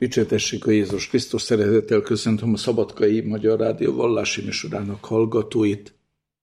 Dicsértessék a Jézus Krisztus, szeretettel köszöntöm a Szabadkai Magyar Rádió vallási műsorának hallgatóit.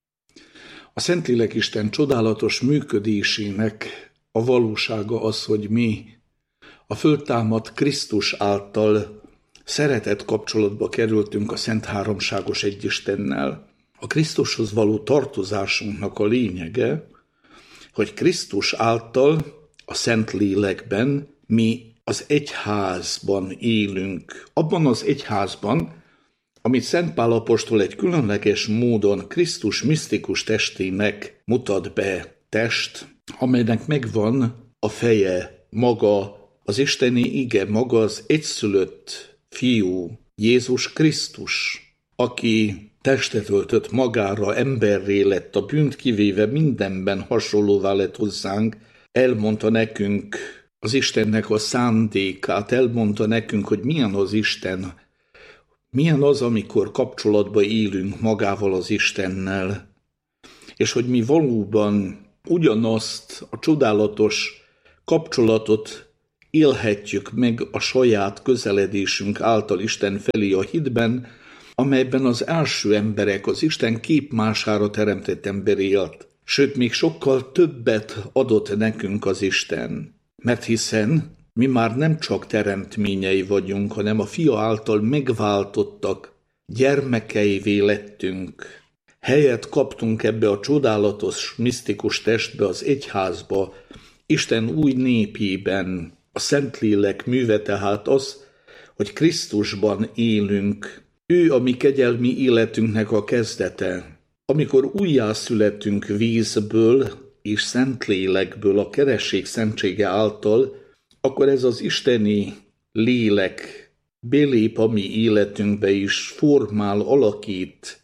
A Szentlélek Isten csodálatos működésének a valósága az, hogy mi a föltámadt Krisztus által szeretett kapcsolatba kerültünk a Szent Háromságos Egyistennel. A Krisztushoz való tartozásunknak a lényege, hogy Krisztus által a Szentlélekben mi az egyházban élünk. Abban az egyházban, amit Szent Pál apostol egy különleges módon Krisztus misztikus testének mutat be, test, amelynek megvan a feje, maga az isteni ige, maga az egyszülött fiú, Jézus Krisztus, aki testet öltött magára, emberré lett, a bűnt kivéve mindenben hasonlóvá lett hozzánk, elmondta nekünk az Istennek a szándékát, elmondta nekünk, hogy milyen az Isten, milyen az, amikor kapcsolatba élünk magával az Istennel, és hogy mi valóban ugyanazt a csodálatos kapcsolatot élhetjük meg a saját közeledésünk által Isten felé a hitben, amelyben az első emberek, az Isten képmására teremtett ember élt. Sőt, még sokkal többet adott nekünk az Isten. Mert hiszen mi már nem csak teremtményei vagyunk, hanem a Fia által megváltottak gyermekeivé lettünk. Helyet kaptunk ebbe a csodálatos, misztikus testbe, az egyházba, Isten új népében. A Szentlélek műve tehát az, hogy Krisztusban élünk. Ő a mi kegyelmi életünknek a kezdete. Amikor újjászületünk vízből és Szentlélekből, a keresség szentsége által, akkor ez az isteni lélek belép a mi életünkbe is, formál, alakít,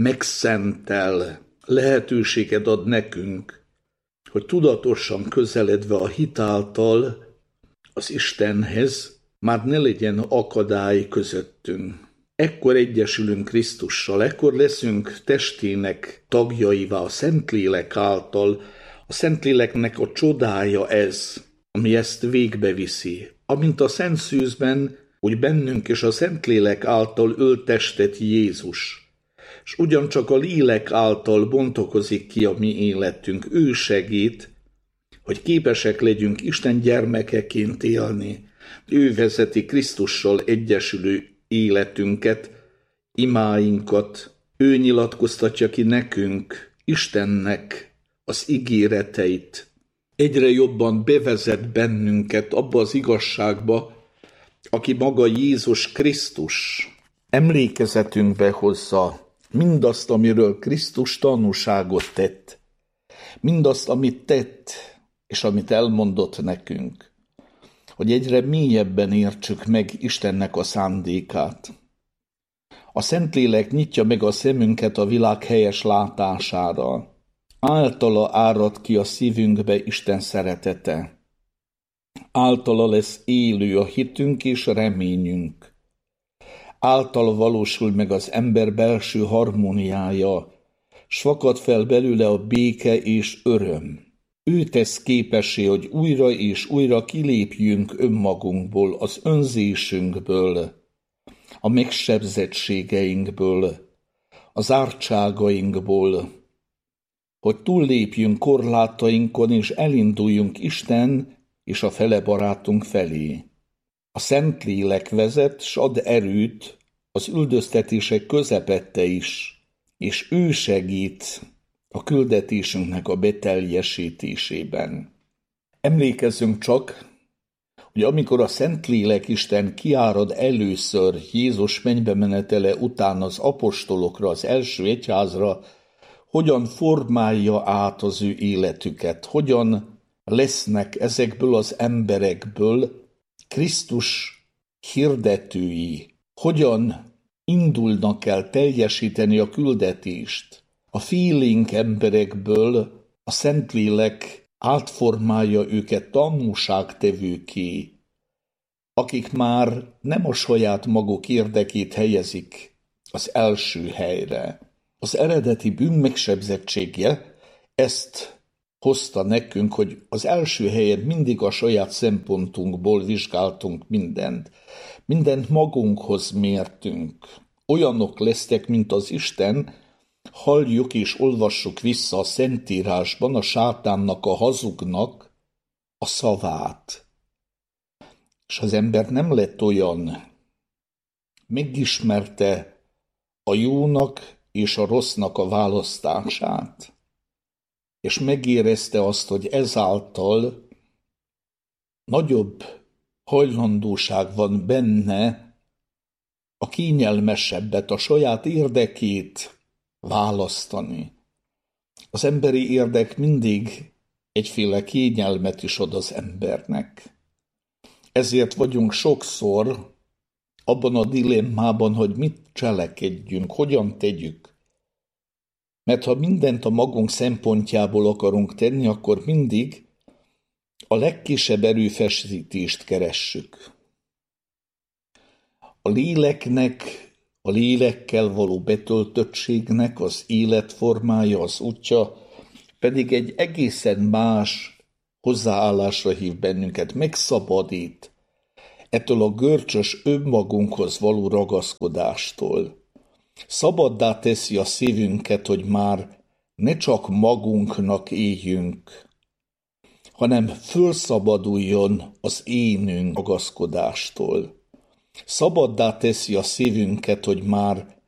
megszentel, lehetőséget ad nekünk, hogy tudatosan közeledve a hit által az Istenhez már ne legyen akadály közöttünk. Ekkor egyesülünk Krisztussal, ekkor leszünk testének tagjaivá a Szentlélek által. A Szentléleknek a csodája ez, ami ezt végbeviszi. Amint a Szent Szűzben, úgy bennünk is a Szentlélek által ölt testet Jézus. És ugyancsak a lélek által bontakozik ki a mi életünk. Ő segít, hogy képesek legyünk Isten gyermekeként élni. Ő vezeti Krisztussal egyesülő életünket, imáinkat, ő nyilatkoztatja ki nekünk, Istennek az ígéreteit. Egyre jobban bevezet bennünket abba az igazságba, aki maga Jézus Krisztus. Emlékezetünkbe hozza mindazt, amiről Krisztus tanúságot tett, mindazt, amit tett, és amit elmondott nekünk, hogy egyre mélyebben értsük meg Istennek a szándékát. A Szentlélek nyitja meg a szemünket a világ helyes látására. Általa árad ki a szívünkbe Isten szeretete. Általa lesz élő a hitünk és reményünk. Általa valósul meg az ember belső harmóniája, s fakad fel belőle a béke és öröm. Ő tesz képessé, hogy újra és újra kilépjünk önmagunkból, az önzésünkből, a megsebzettségeinkből, az ártságainkból, hogy túllépjünk korlátainkon és elinduljunk Isten és a fele barátunk felé. A Szentlélek vezet, s ad erőt az üldöztetések közepette is, és ő segít a küldetésünknek a beteljesítésében. Emlékezzünk csak, hogy amikor a Szentlélek Isten kiárad először Jézus mennybe menetele után az apostolokra, az első egyházra, hogyan formálja át az ő életüket, hogyan lesznek ezekből az emberekből Krisztus hirdetői, hogyan indulnak el teljesíteni a küldetést. A félénk emberekből a Szentlélek átformálja őket tanúságtevőké, akik már nem a saját maguk érdekét helyezik az első helyre. Az eredeti bűn megsebzettsége ezt hozta nekünk, hogy az első helyen mindig a saját szempontunkból vizsgáltunk mindent. Mindent magunkhoz mértünk. Olyanok lesztek, mint az Isten, halljuk és olvassuk vissza a Szentírásban a sátánnak, a hazugnak a szavát. És az ember nem lett olyan, megismerte a jónak és a rossznak a választását, és megérezte azt, hogy ezáltal nagyobb hajlandóság van benne a kényelmesebbet, a saját érdekét választani. Az emberi érdek mindig egyféle kényelmet is ad az embernek. Ezért vagyunk sokszor abban a dilemmában, hogy mit cselekedjünk, hogyan tegyük. Mert ha mindent a magunk szempontjából akarunk tenni, akkor mindig a legkisebb erőfeszítést keressük. A léleknek, a lélekkel való betöltöttségnek az életformája, az útja pedig egy egészen más hozzáállásra hív bennünket, megszabadít ettől a görcsös önmagunkhoz való ragaszkodástól. Szabaddá teszi a szívünket, hogy már ne csak magunknak éljünk, hanem fölszabaduljon az énünk ragaszkodástól. Szabaddá teszi a szívünket, hogy már